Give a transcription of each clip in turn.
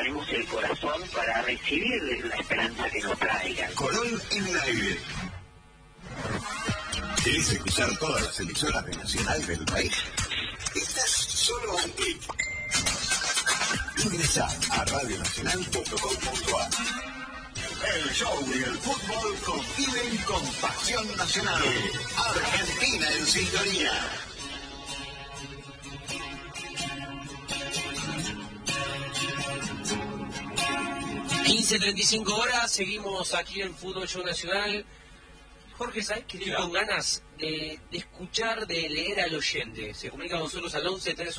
preparemos el corazón para recibir la esperanza que nos traigan. Colón en el aire. ¿Querés escuchar todas las emisoras de Nacional del país? Estás solo a un clic. Ingresa a radionacional.com.ar. El show y el fútbol conviven con pasión nacional. Argentina en sintonía. 15:35, seguimos aquí en Fútbol Show Nacional. Jorge, ¿sabes que estoy con ganas de escuchar, de leer al oyente? Se comunica con nosotros al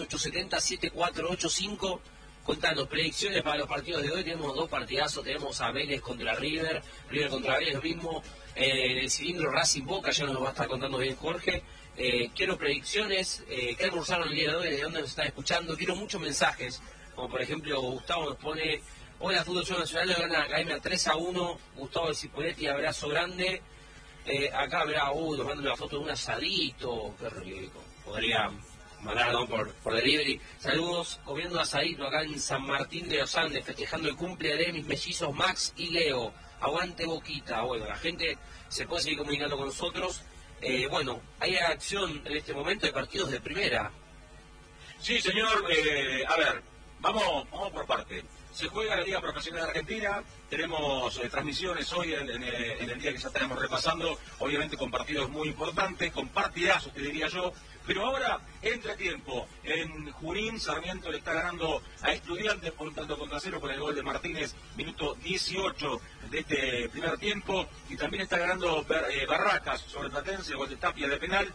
11-3870-7485. Contanos, predicciones para los partidos de hoy. Tenemos dos partidazos, tenemos a Vélez contra River contra Vélez, lo mismo. En el cilindro Racing Boca, ya nos lo va a estar contando bien Jorge. Quiero predicciones, ¿qué almorzaron el día de hoy? ¿De dónde nos están escuchando? Quiero muchos mensajes, como por ejemplo Gustavo nos pone: hola, Fútbol Show Nacional, le gana Academia 3-1, Gustavo de Cipoletti, abrazo grande. Acá habrá, nos mandan una foto de un asadito, qué rico, podría mandar, ¿no? por delivery. Saludos, comiendo asadito acá en San Martín de los Andes, festejando el cumple de mis mellizos Max y Leo. Aguante Boquita. Bueno, la gente se puede seguir comunicando con nosotros. Bueno, hay acción en este momento de partidos de primera. Sí, señor, a ver, vamos por parte. Se juega la Liga Profesional de Argentina, tenemos transmisiones hoy en el día que ya estaremos repasando, obviamente con partidos muy importantes, con partidazos, te diría yo, pero ahora entra tiempo. En Junín, Sarmiento le está ganando a Estudiantes por un tanto contra cero con el gol de Martínez, minuto 18 de este primer tiempo, y también está ganando Barracas sobre Platense, el gol de Tapia de penal,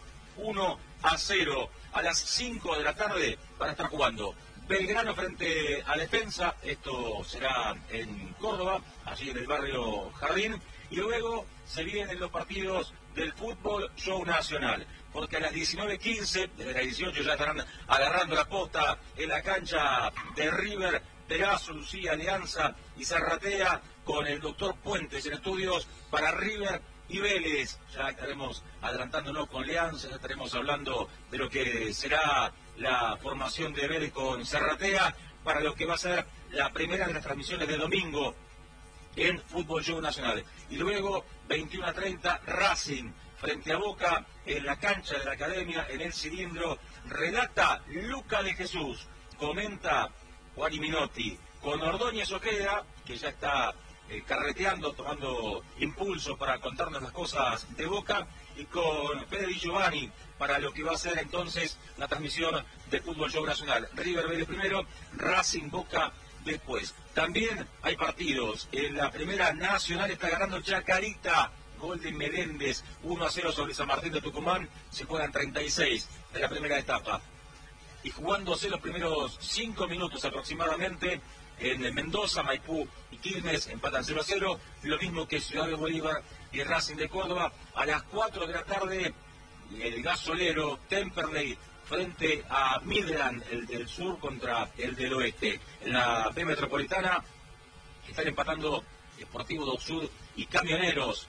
1-0. A las 5 de la tarde van a estar jugando Belgrano frente a Defensa, esto será en Córdoba, allí en el barrio Jardín, y luego se vienen los partidos del Fútbol Show Nacional, porque a las 19:15, desde las 18 ya estarán agarrando la posta en la cancha de River, Perazo, Lucía, Alianza y Zarratea, con el doctor Puentes en estudios para River y Vélez. Ya estaremos adelantándonos con Alianza, ya estaremos hablando de lo que será la formación de Vélez con Zarratea para lo que va a ser la primera de las transmisiones de domingo en Fútbol Show Nacional. Y luego, 21:30, Racing frente a Boca en la cancha de la Academia, en el cilindro. Relata Luca de Jesús, comenta Juan Minotti, con Ordóñez Ojeda, que ya está carreteando, tomando impulso para contarnos las cosas de Boca, y con Fede Di Giovanni para lo que va a ser entonces la transmisión de Fútbol Show Nacional. River Vélez primero, Racing Boca después. También hay partidos. En la primera nacional está ganando Chacarita, gol de Meléndez, 1-0 sobre San Martín de Tucumán. Se juegan 36 de la primera etapa. Y jugándose los primeros 5 minutos aproximadamente, en Mendoza, Maipú y Quilmes empatan 0-0, lo mismo que Ciudad de Bolívar y Racing de Córdoba. A las 4 de la tarde, el gasolero Temperley frente a Midland, el del sur contra el del oeste. En la B Metropolitana están empatando Sportivo do Sur y Camioneros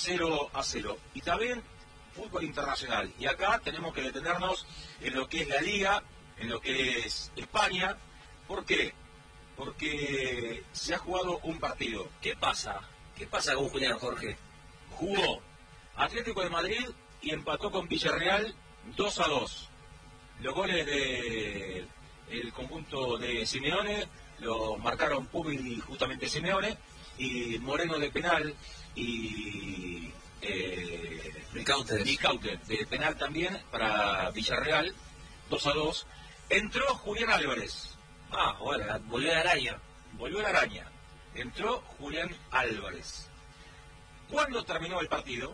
0-0. Y también fútbol internacional. Y acá tenemos que detenernos en lo que es la Liga, en lo que es España. ¿Por qué? Porque se ha jugado un partido. ¿Qué pasa? ¿Qué pasa con Julián, Jorge? Jugó Atlético de Madrid y empató con Villarreal 2-2. Los goles del conjunto de Simeone lo marcaron Pubil y justamente Simeone, y Moreno de penal y Ricaute de penal también para Villarreal, 2-2. Entró Julián Álvarez. Bueno, volvió la araña. Volvió la araña. Entró Julián Álvarez. ¿Cuándo terminó el partido?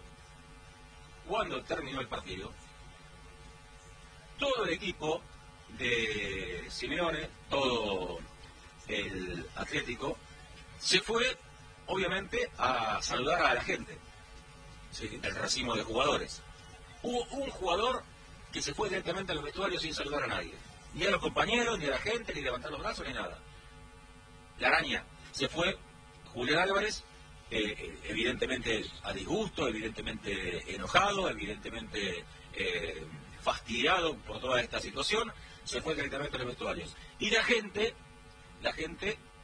Todo el equipo de Simeone, todo el Atlético, se fue, obviamente, a saludar a la gente. Sí, el racimo de jugadores. Hubo un jugador que se fue directamente a los vestuarios sin saludar a nadie. Ni a los compañeros, ni a la gente, ni levantar los brazos, ni nada. La araña. Se fue Julián Álvarez, evidentemente a disgusto, evidentemente enojado, evidentemente fastidiado por toda esta situación. Se fue directamente a los vestuarios. Y la gente